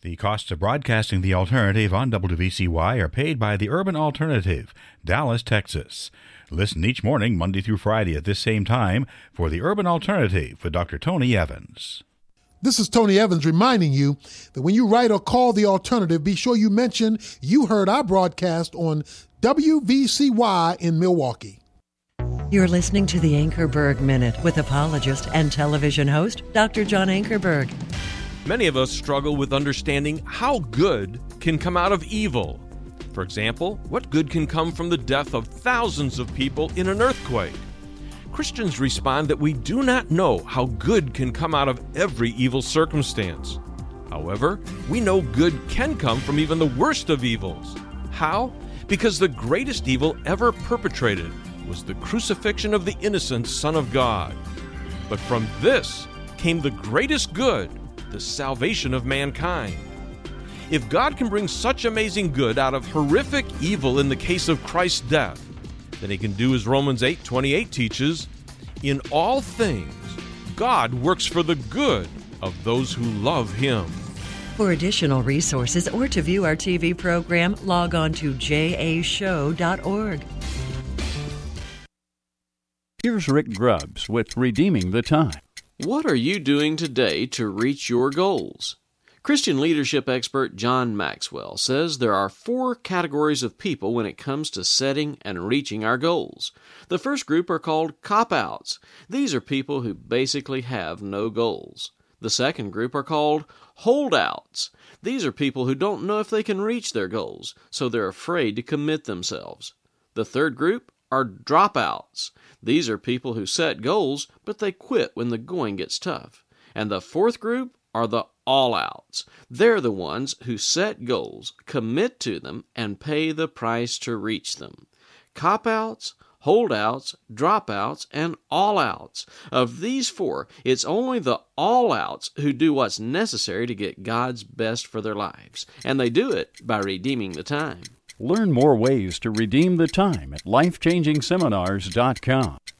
The costs of broadcasting The Alternative on WVCY are paid by the Urban Alternative, Dallas, Texas. Listen each morning, Monday through Friday at this same time for The Urban Alternative with Dr. Tony Evans. This is Tony Evans reminding you that when you write or call The Alternative, be sure you mention you heard our broadcast on WVCY in Milwaukee. You're listening to the Ankerberg Minute with apologist and television host, Dr. John Ankerberg. Many of us struggle with understanding how good can come out of evil. For example, what good can come from the death of thousands of people in an earthquake? Christians respond that we do not know how good can come out of every evil circumstance. However, we know good can come from even the worst of evils. How? Because the greatest evil ever perpetrated was the crucifixion of the innocent Son of God. But from this came the greatest good, the salvation of mankind. If God can bring such amazing good out of horrific evil in the case of Christ's death, then He can do as Romans 8:28 teaches, in all things, God works for the good of those who love Him. For additional resources or to view our TV program, log on to jashow.org. Here's Rick Grubbs with Redeeming the Time. What are you doing today to reach your goals? Christian leadership expert John Maxwell says there are 4 categories of people when it comes to setting and reaching our goals. The first group are called cop-outs. These are people who basically have no goals. The second group are called holdouts. These are people who don't know if they can reach their goals, so they're afraid to commit themselves. The third group are dropouts. These are people who set goals, but they quit when the going gets tough. And the fourth group are the all-outs. They're the ones who set goals, commit to them, and pay the price to reach them. Cop-outs, holdouts, dropouts, and all-outs. Of these 4, it's only the all-outs who do what's necessary to get God's best for their lives. And they do it by redeeming the time. Learn more ways to redeem the time at lifechangingseminars.com.